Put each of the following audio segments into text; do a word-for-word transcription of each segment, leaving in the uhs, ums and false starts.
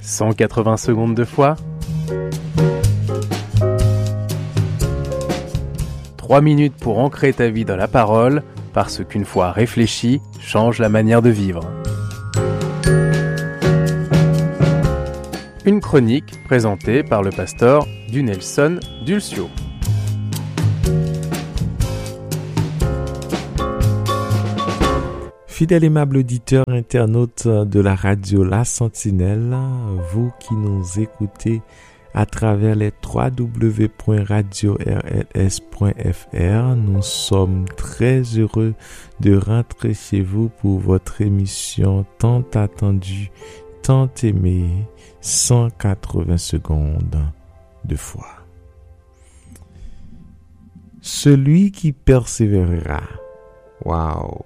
cent quatre-vingts secondes de foi. Trois minutes pour ancrer ta vie dans la parole, parce qu'une foi réfléchie change la manière de vivre. Une chronique présentée par le pasteur Dunelson Dulcio. Fidèle aimable auditeur internaute de la radio La Sentinelle, vous qui nous écoutez à travers les w w w point radio r l s point f r, nous sommes très heureux de rentrer chez vous pour votre émission tant attendue, tant aimée, cent quatre-vingts secondes de foi. Celui qui persévérera. Waouh!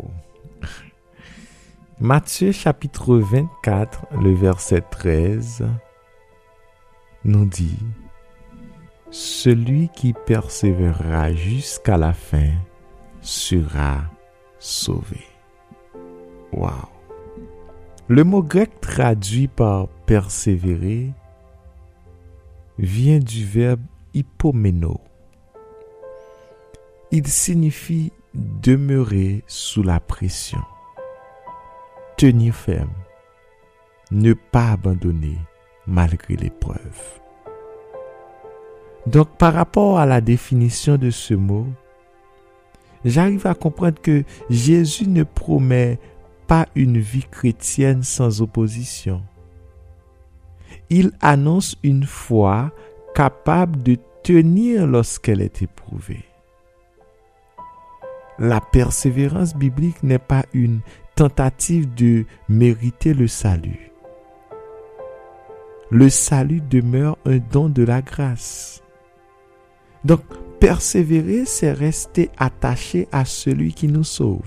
Matthieu chapitre vingt-quatre, le verset treize, nous dit « Celui qui persévérera jusqu'à la fin sera sauvé. » Waouh! Le mot grec traduit par « persévérer » vient du verbe « hypomeno ». Il signifie demeurer sous la pression. Tenir ferme, ne pas abandonner malgré l'épreuve. Donc, par rapport à la définition de ce mot, j'arrive à comprendre que Jésus ne promet pas une vie chrétienne sans opposition. Il annonce une foi capable de tenir lorsqu'elle est éprouvée. La persévérance biblique n'est pas une tentative de mériter le salut. Le salut demeure un don de la grâce. Donc, persévérer, c'est rester attaché à celui qui nous sauve.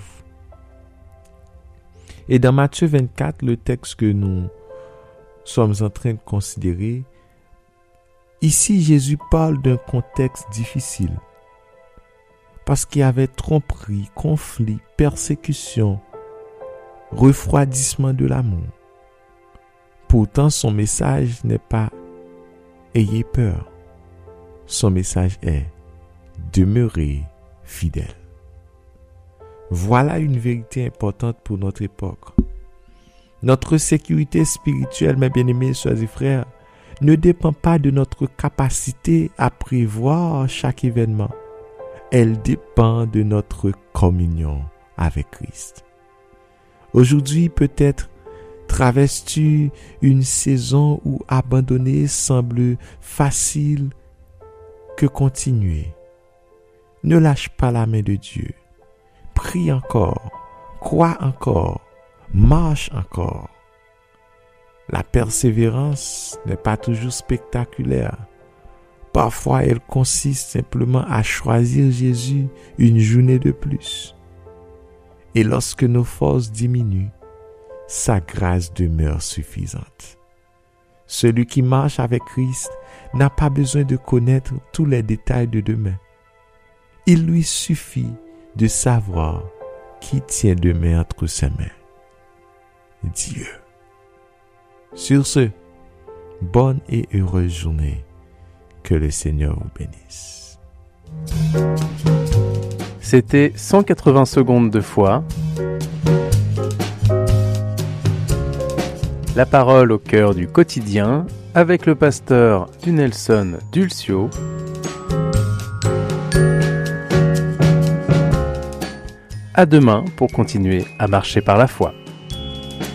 Et dans Matthieu vingt-quatre, le texte que nous sommes en train de considérer, ici, Jésus parle d'un contexte difficile. Parce qu'il y avait tromperie, conflit, persécution, refroidissement de l'amour. Pourtant, son message n'est pas « ayez peur ». Son message est « demeurez fidèles ». Voilà une vérité importante pour notre époque. Notre sécurité spirituelle, mes bien-aimés sœurs et frères, ne dépend pas de notre capacité à prévoir chaque événement. Elle dépend de notre communion avec Christ. Aujourd'hui, peut-être traverses-tu une saison où abandonner semble facile que continuer. Ne lâche pas la main de Dieu. Prie encore, crois encore, marche encore. La persévérance n'est pas toujours spectaculaire. Parfois, elle consiste simplement à choisir Jésus une journée de plus. Et lorsque nos forces diminuent, sa grâce demeure suffisante. Celui qui marche avec Christ n'a pas besoin de connaître tous les détails de demain. Il lui suffit de savoir qui tient demain entre ses mains. Dieu. Sur ce, bonne et heureuse journée. Que le Seigneur vous bénisse. C'était cent quatre-vingts secondes de foi. La parole au cœur du quotidien avec le pasteur Dunelson Dulcio. À demain pour continuer à marcher par la foi.